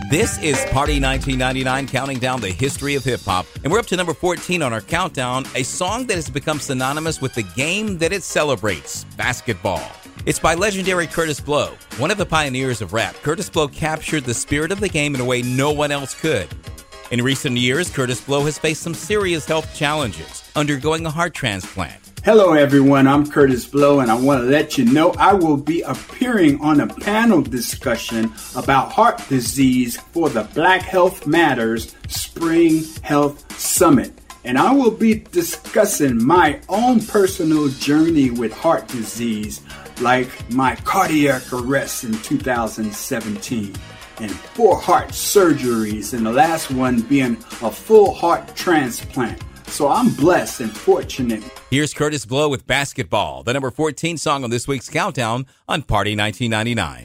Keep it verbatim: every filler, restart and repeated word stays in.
This is Party nineteen ninety-nine, counting down the history of hip-hop. And we're up to number fourteen on our countdown, a song that has become synonymous with the game that it celebrates, basketball. It's by legendary Kurtis Blow. One of the pioneers of rap, Kurtis Blow captured the spirit of the game in a way no one else could. In recent years, Kurtis Blow has faced some serious health challenges, undergoing a heart transplant. Hello everyone, I'm Kurtis Blow, and I want to let you know I will be appearing on a panel discussion about heart disease for the Black Health Matters Spring Health Summit. And I will be discussing my own personal journey with heart disease, like my cardiac arrest in two thousand seventeen, and four heart surgeries, and the last one being a full heart transplant. So I'm blessed and fortunate. Here's Kurtis Blow with Basketball, the number fourteen song on this week's countdown on Party nineteen ninety-nine.